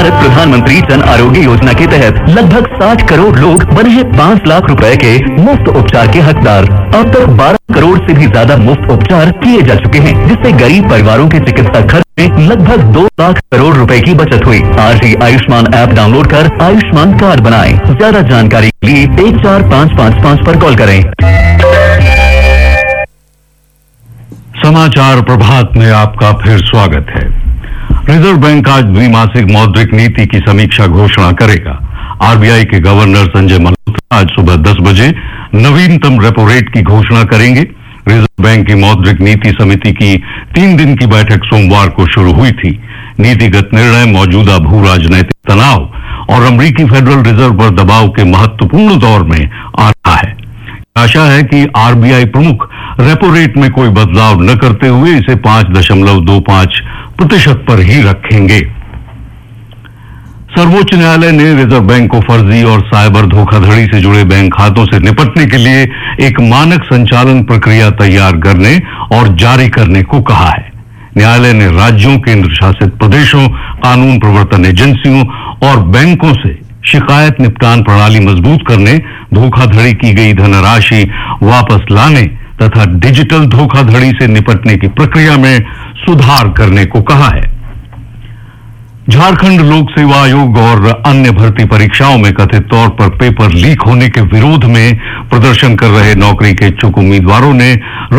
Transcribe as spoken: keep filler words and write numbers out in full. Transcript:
भारत प्रधानमंत्री जन आरोग्य योजना के तहत लगभग साठ करोड़ लोग बने हैं पाँच लाख रुपए के मुफ्त उपचार के हकदार। अब तक बारह करोड़ से भी ज्यादा मुफ्त उपचार किए जा चुके हैं, जिससे गरीब परिवारों के चिकित्सा खर्च में लगभग दो लाख करोड़ रुपए की बचत हुई। आज ही आयुष्मान ऐप डाउनलोड कर आयुष्मान कार्ड बनाएं। ज्यादा जानकारी के लिए एक चार पाँच पाँच पाँच पर कॉल करें। समाचार प्रभात में आपका फिर स्वागत है। रिजर्व बैंक आज द्विमासिक मौद्रिक नीति की समीक्षा घोषणा करेगा। आरबीआई के गवर्नर संजय मल्होत्रा आज सुबह दस बजे नवीनतम रेपो रेट की घोषणा करेंगे। रिजर्व बैंक की मौद्रिक नीति समिति की तीन दिन की बैठक सोमवार को शुरू हुई थी। नीतिगत निर्णय मौजूदा भू राजनैतिक तनाव और अमेरिकी फेडरल रिजर्व पर दबाव के महत्वपूर्ण दौर में आ रहा है। आशा है कि आरबीआई प्रमुख रेपो रेट में कोई बदलाव न करते हुए इसे पांच दशमलव दो पांच प्रतिशत पर ही रखेंगे। सर्वोच्च न्यायालय ने रिजर्व बैंक को फर्जी और साइबर धोखाधड़ी से जुड़े बैंक खातों से निपटने के लिए एक मानक संचालन प्रक्रिया तैयार करने और जारी करने को कहा है। न्यायालय ने राज्यों, केंद्र शासित प्रदेशों, कानून प्रवर्तन एजेंसियों और बैंकों से शिकायत निपटान प्रणाली मजबूत करने, धोखाधड़ी की गई धनराशि वापस लाने तथा डिजिटल धोखाधड़ी से निपटने की प्रक्रिया में सुधार करने को कहा है। झारखंड लोक सेवा आयोग और अन्य भर्ती परीक्षाओं में कथित तौर पर पेपर लीक होने के विरोध में प्रदर्शन कर रहे नौकरी के इच्छुक उम्मीदवारों ने